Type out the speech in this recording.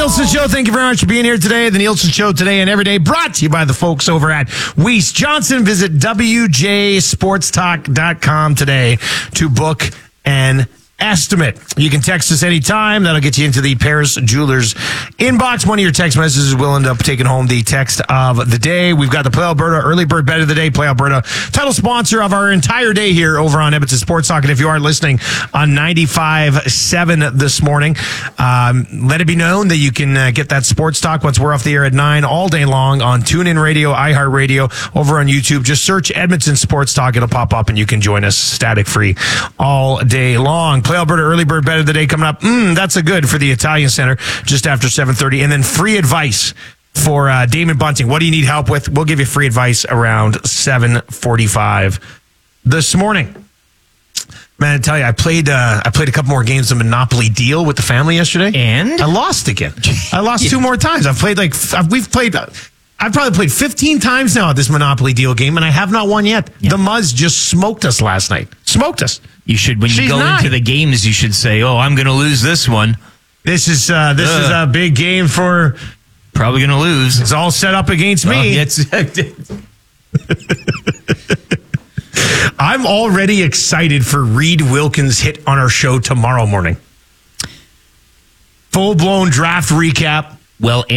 Nielsen Show. Thank you very much for being here today. The Nielsen Show today and every day brought to you by the folks over at Weiss Johnson. Visit WJSportsTalk.com today to book an estimate. You can text us anytime. That'll get you into the Paris Jewelers inbox. One of your text messages will end up taking home the text of the day. We've got the Play Alberta Early Bird Bet of the Day. Play Alberta, title sponsor of our entire day here over on Edmonton Sports Talk. And if you are listening on 95.7 this morning, let it be known that you can get that Sports Talk once we're off the air at 9 all day long on TuneIn Radio, iHeartRadio, over on YouTube. Just search Edmonton Sports Talk. It'll pop up and you can join us static free all day long. Play Alberta Early Bird Bet of the Day coming up. That's a good for the Italian Center just after 7:30. And then free advice for Damon Bunting. What do you need help with? We'll give you free advice around 7:45 this morning. Man, I tell you, I played a couple more games of Monopoly Deal with the family yesterday. And? I lost again. I lost two more times. I've probably played 15 times now at this Monopoly Deal game, and I have not won yet. Yeah. The Muzz just smoked us last night. Smoked us. You should, when you go into the games, you should say, "Oh, I'm going to lose this one. This is a big game for probably going to lose. It's all set up against me." I'm already excited for Reed Wilkins' hit on our show tomorrow morning. Full blown draft recap. Well.